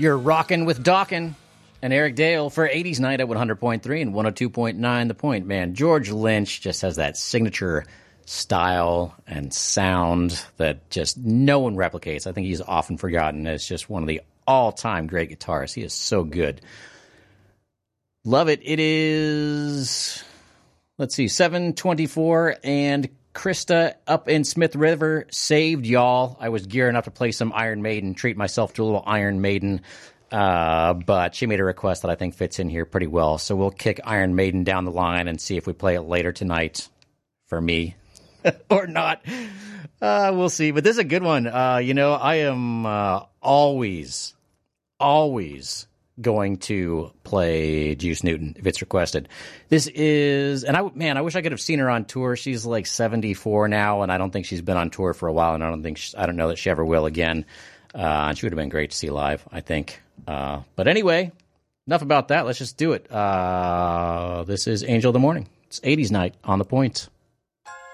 You're rocking with Dawkin and Eric Dale for 80s Night at 100.3 and 102.9 The Point. Man, George Lynch just has that signature style and sound that just no one replicates. I think he's often forgotten as just one of the all-time great guitarists. He is so good. Love it. It is, let's see, 7:24, and Krista up in Smith River saved y'all. I was gearing up to play some Iron Maiden, treat myself to a little Iron Maiden, but she made a request that I think fits in here pretty well. So we'll kick Iron Maiden down the line and see if we play it later tonight for me or not. We'll see. But this is a good one. I am always going to play Juice Newton if it's requested. This is, and I wish I could have seen her on tour. She's like 74 now, and I don't think she's been on tour for a while, and I don't know that she ever will again. And she would have been great to see live, I think. But anyway, enough about that. Let's just do it. This is Angel of the Morning. It's 80s Night on The Point.